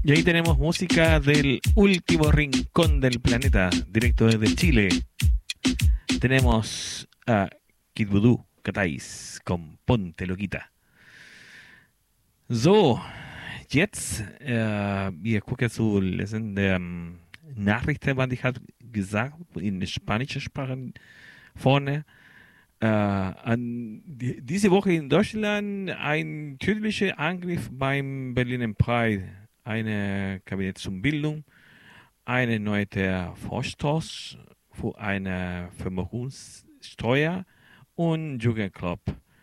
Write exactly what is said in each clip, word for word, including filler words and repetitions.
Y ahí tenemos música del último rincón del planeta, directo desde Chile. Tenemos a Kid Voodoo, Catáis, con Ponte Loquita. So, jetzt, äh, wir gucken zu lesen der ähm, Nachrichten, was ich habe gesagt, in spanischer Sprache vorne. Äh, an die, diese Woche in Deutschland ein tödlicher Angriff beim Berliner Pride, eine Kabinettsumbildung, ein erneuter Vorstoß für eine Vermögenssteuer und Jugendclub,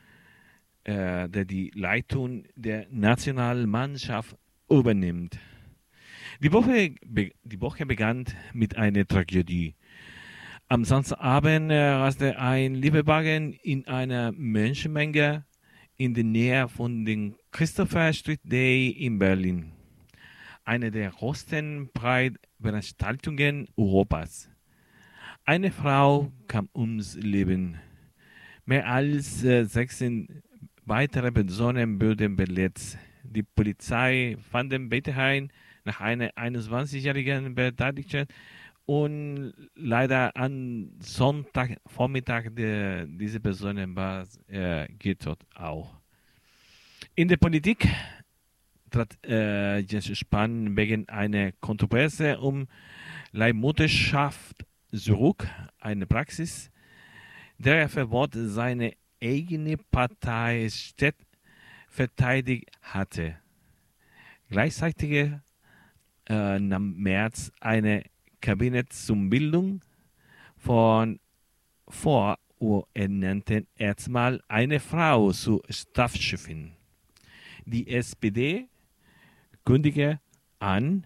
äh, der die Leitung der Nationalmannschaft übernimmt. Die Woche, be die Woche begann mit einer Tragödie. Am Samstagabend äh, raste ein Lieferwagen in einer Menschenmenge in der Nähe von den Christopher Street Day in Berlin. Eine der größten Pride-Veranstaltungen Europas. Eine Frau kam ums Leben. Mehr als äh, sechzehn weitere Personen wurden verletzt. Die Polizei fand den weiterhin nach einer einundzwanzigjährigen Beteiligten und leider am Sonntagvormittag der, diese Personen war äh, getötet auch. In der Politik trat äh, Jens Spahn wegen einer Kontroverse um Leihmutterschaft zurück, eine Praxis, der er verbot seine eigene Partei Städt verteidigt hatte. Gleichzeitig äh, nahm Merz eine Kabinettsumbildung von vor und ernannten erstmal eine Frau zur Stabschefin. Die S P D kündigte an,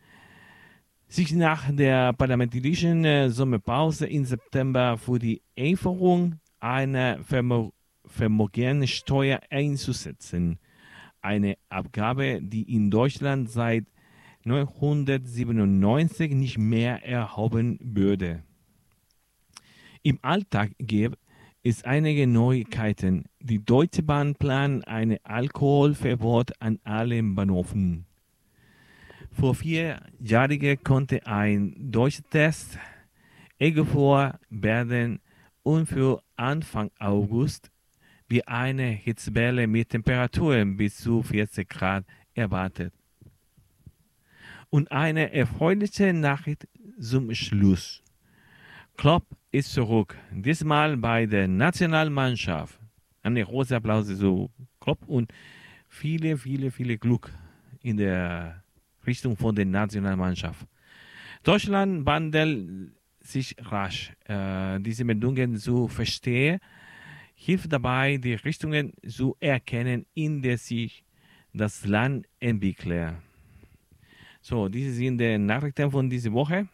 sich nach der parlamentarischen äh, Sommerpause im September für die Einführung einer Vermo Vermögenssteuer einzusetzen. Eine Abgabe, die in Deutschland seit neunzehnhundertsiebenundneunzig nicht mehr erhoben würde. Im Alltag gibt es einige Neuigkeiten. Die Deutsche Bahn plant ein Alkoholverbot an allen Bahnhöfen. Vor Vierjährigen konnte ein deutscher Test eingeführt werden und für Anfang August wird eine Hitzewelle mit Temperaturen bis zu vierzig Grad erwartet. Und eine erfreuliche Nachricht zum Schluss. Klopp ist zurück, diesmal bei der Nationalmannschaft. Eine große Applaus zu Klopp und viele, viele, viele Glück in der Richtung von der Nationalmannschaft. Deutschland wandelt sich rasch. Äh, diese Meldungen zu verstehen, hilft dabei, die Richtungen zu erkennen, in der sich das Land entwickelt. So, diese sind die Nachrichten von dieser Woche.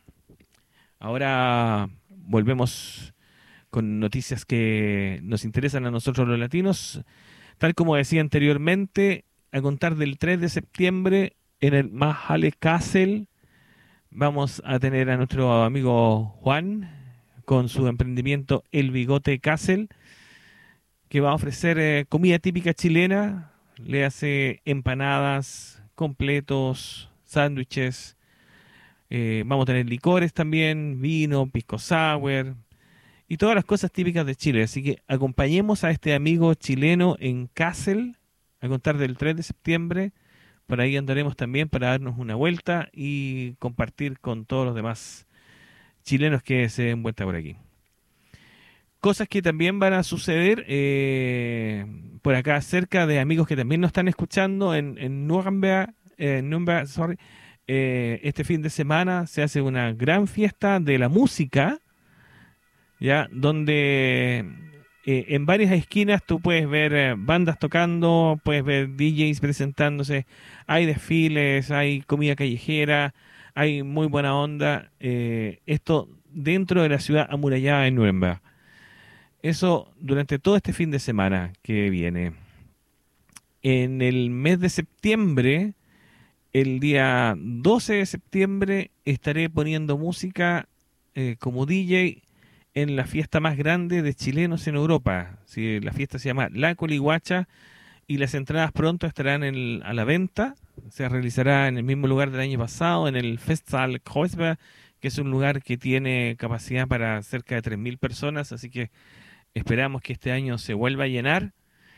Ahora volvemos con noticias que nos interesan a nosotros los latinos. Tal como decía anteriormente, a contar del tres de septiembre en el Mahale Castle vamos a tener a nuestro amigo Juan con su emprendimiento El Bigote Castle, que va a ofrecer eh, comida típica chilena. Le hace empanadas, completos, sándwiches. Eh, vamos a tener licores también, vino, pisco sour y todas las cosas típicas de Chile. Así que acompañemos a este amigo chileno en Kassel a contar del tres de septiembre. Por ahí andaremos también para darnos una vuelta y compartir con todos los demás chilenos que se den vuelta por aquí. Cosas que también van a suceder eh, por acá cerca de amigos que también nos están escuchando en, en Nuremberg, eh, Nuremberg, sorry. Eh, este fin de semana se hace una gran fiesta de la música, ya, donde eh, en varias esquinas tú puedes ver eh, bandas tocando, puedes ver D Js presentándose, hay desfiles, hay comida callejera, hay muy buena onda. Eh, esto dentro de la ciudad amurallada de Nuremberg. Eso durante todo este fin de semana que viene. En el mes de septiembre, el día doce de septiembre, estaré poniendo música eh, como D J en la fiesta más grande de chilenos en Europa. Sí, la fiesta se llama La Coliguacha y las entradas pronto estarán en, a la venta. se realizará en el mismo lugar del año pasado, en el Festsaal Kreuzberg, que es un lugar que tiene capacidad para cerca de tres mil personas, así que esperamos que este año se vuelva a llenar.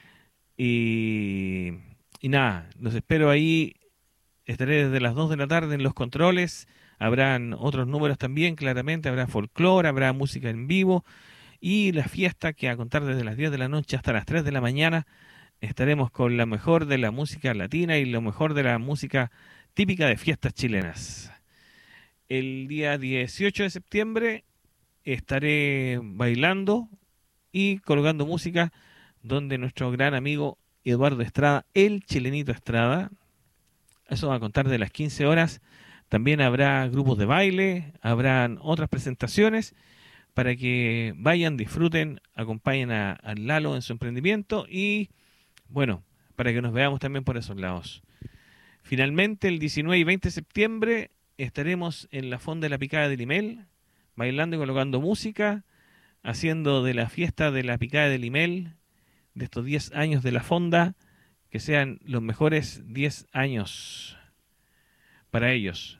Y, y nada, los espero ahí. Estaré desde las dos de la tarde en los controles. Habrán otros números también, claramente. Habrá folclore, habrá música en vivo. Y la fiesta que a contar desde las diez de la noche hasta las tres de la mañana estaremos con lo mejor de la música latina y lo mejor de la música típica de fiestas chilenas. El día dieciocho de septiembre estaré bailando y colgando música donde nuestro gran amigo Eduardo Estrada, el chilenito Estrada, eso va a contar de las quince horas. También habrá grupos de baile, habrán otras presentaciones para que vayan, disfruten, acompañen a, a Lalo en su emprendimiento y, bueno, para que nos veamos también por esos lados. Finalmente, el diecinueve y veinte de septiembre estaremos en la Fonda de la Picada de Limel, bailando y colocando música, haciendo de la fiesta de la Picada de Limel, de estos diez años de la Fonda, que sean los mejores diez años para ellos.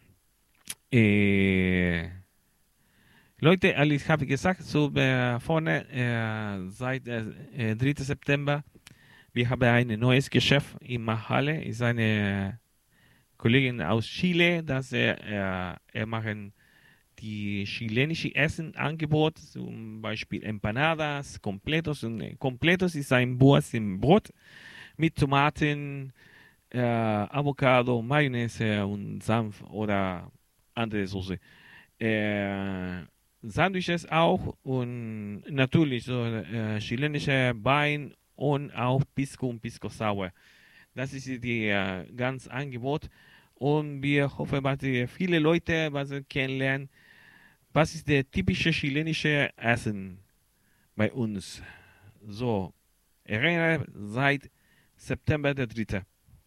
Eh, Leute, alles habe ich gesagt, so äh, vorne äh, seit äh, äh, dritten September, wir haben ein neues Geschäft in Mahale, ist eine Kollegin aus Chile, dass er, er, er machen die chilenische Essenangebot, zum Beispiel Empanadas, Completos, und äh, Completos ist ein Wurst im Brot mit Tomaten, äh, Avocado, Mayonnaise und Senf oder andere Soße. Äh, Sandwiches auch und natürlich so äh, chilenische Wein und auch Pisco und Pisco Sour. Das ist die äh, ganz Angebot und wir hoffen, dass wir viele Leute was wir kennenlernen. Was ist der typische chilenische Essen bei uns? So, erinnere seit September der dritte.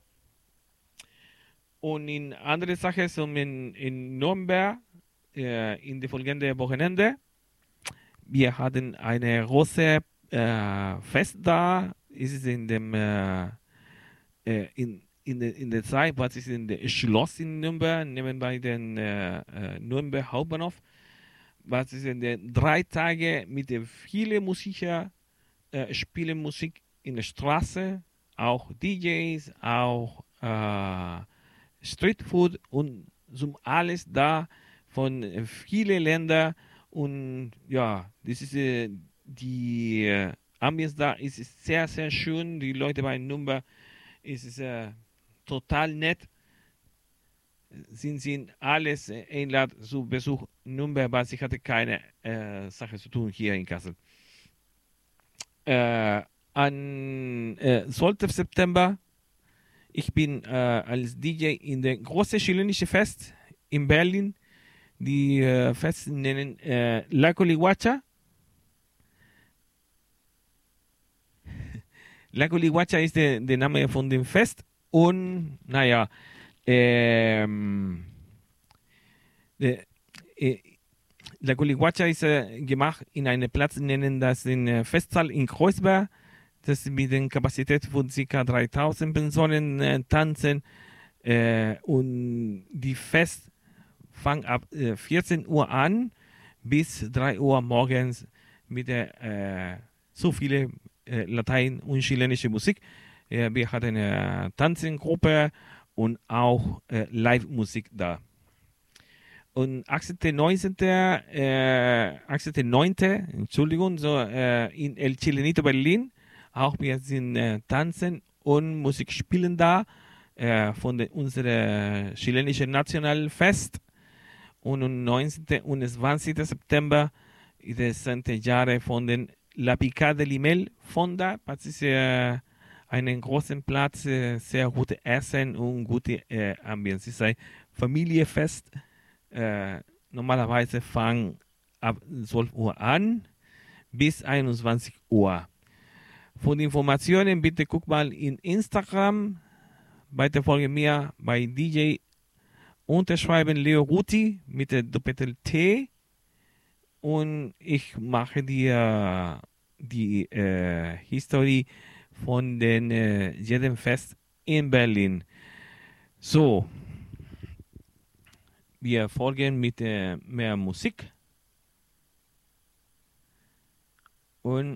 Und in andere Sachen, so in, in Nürnberg, äh, in die folgende Wochenende, wir hatten eine große äh, Fest da, ist es in dem, äh, äh, in, in, de, in der Zeit, was ist in der Schloss in Nürnberg, nebenbei den äh, äh, Nürnberg Hauptbahnhof, was ist in den drei Tagen mit den vielen Musiker, äh, spielen Musik in der Straße, auch D Js, auch äh, Street Food und so alles da von äh, vielen Ländern und ja, das ist äh, die äh, Ambience da ist, ist sehr, sehr schön. Die Leute bei Nürnberg ist es äh, total nett. Sind sie alles äh, einladen zu Besuch Nürnberg, weil ich hatte keine äh, Sache zu tun hier in Kassel. Äh, an äh, zwölften September ich bin äh, als D J in der großen chilenischen Fest in Berlin. Die äh, Fest nennen äh, La Coliguacha. La Coliguacha ist der, der Name von dem Fest. Und, naja, ähm, äh, äh, La Coliguacha ist äh, gemacht in einem Platz, nennen das den äh, Festsaal in Kreuzberg. Das mit der Kapazität von ca. dreitausend Personen äh, tanzen äh, und die Fest fängt ab äh, vierzehn Uhr an bis drei Uhr morgens mit der äh, so viele äh, Latein- und chilenische Musik. Äh, wir hatten eine Tanzengruppe und auch äh, Live-Musik da. Und achtzehnten neunzehnten Äh, achtzehnten neunten Entschuldigung, so äh, in El Chilenito Berlin. Auch wir sind äh, tanzen und Musik spielen da äh, von unserem chilenischen Nationalfest. Und am neunzehnten und zwanzigsten September ist das Jahre von den La Picada de Limel Fonda. Das ist äh, einen großen Platz, äh, sehr gutes Essen und gute äh, Ambiente. Es ist ein Familienfest. Äh, normalerweise fangen ab zwölf Uhr an bis einundzwanzig Uhr. Für die Informationen bitte guck mal in Instagram, weiter folge mir bei D J unterschreiben Leo Ruti mit der Doppel T und ich mache dir die äh, History von den äh, jedem Fest in Berlin. So, wir folgen mit äh, mehr Musik und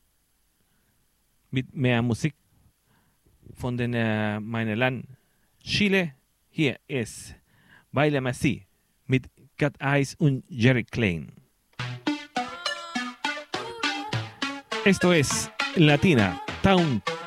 mit mehr Musik von den, äh, meinem Land Chile. Hier ist Baila Messi mit Cat Eyes und Jerry Klein. Esto es Latina Town